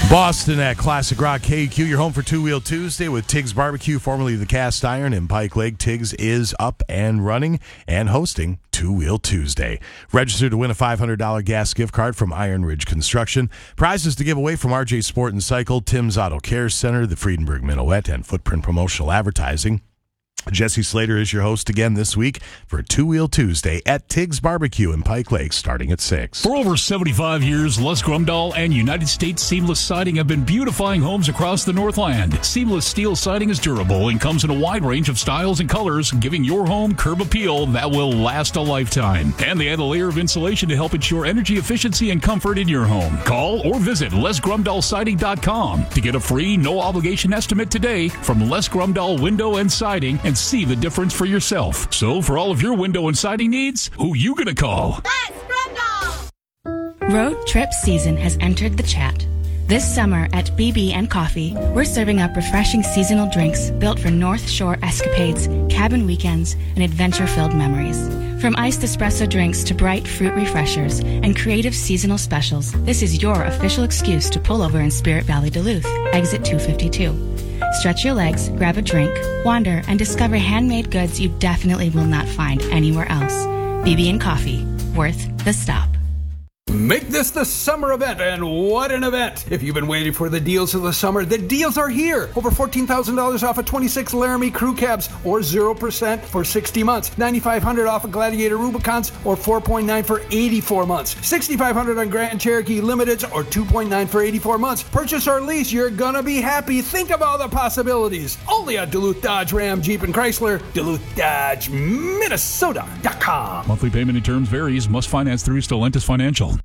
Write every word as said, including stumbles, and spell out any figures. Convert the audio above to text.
Boston at Classic Rock K Q, your home for Two Wheel Tuesday with Tiggs Barbecue, formerly the Cast Iron in Pike Lake. Tiggs is up and running and hosting Two Wheel Tuesday. Register to win a five hundred dollars gas gift card from Iron Ridge Construction. Prizes to give away from R J Sport and Cycle, Tim's Auto Care Center, the Friedenberg Minuet, and Footprint Promotional Advertising. Jesse Slater is your host again this week for Two Wheel Tuesday at Tiggs Barbecue in Pike Lake, starting at six. For over seventy-five years, Les Grumdahl and United States Seamless Siding have been beautifying homes across the Northland. Seamless steel siding is durable and comes in a wide range of styles and colors, giving your home curb appeal that will last a lifetime. And they add a layer of insulation to help ensure energy efficiency and comfort in your home. Call or visit les grumdahl siding dot com to get a free, no-obligation estimate today from Les Grumdahl Window and Siding, and see the difference for yourself. So for all of your window and siding needs, who you gonna call? Les Grumdahl! Road trip season has entered the chat. This summer at B B and Coffee, we're serving up refreshing seasonal drinks built for North Shore escapades, cabin weekends, and adventure-filled memories. From iced espresso drinks to bright fruit refreshers and creative seasonal specials, this is your official excuse to pull over in Spirit Valley Duluth, exit two fifty-two. Stretch your legs, grab a drink, wander, and discover handmade goods you definitely will not find anywhere else. B B and Coffee, worth the stop. Make this the summer event, and what an event! If you've been waiting for the deals of the summer, the deals are here. Over fourteen thousand dollars off of twenty-six Laramie crew cabs, or zero percent for sixty months. nine thousand five hundred dollars off of Gladiator Rubicons, or four point nine for eighty-four months. six thousand five hundred dollars on Grand Cherokee Limiteds, or two point nine for eighty-four months. Purchase or lease, you're gonna be happy. Think of all the possibilities. Only at Duluth Dodge Ram Jeep and Chrysler, Duluth Dodge Minnesota dot com. Monthly payment and terms varies. Must finance through Stellantis Financial.